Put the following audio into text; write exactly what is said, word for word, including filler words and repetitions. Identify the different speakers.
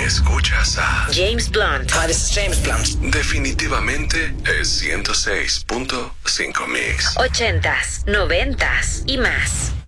Speaker 1: escuchas a
Speaker 2: James Blunt.
Speaker 3: Hi, this is James Blunt.
Speaker 1: Definitivamente es ciento seis punto cinco Mix.
Speaker 2: Ochentas, noventas y más.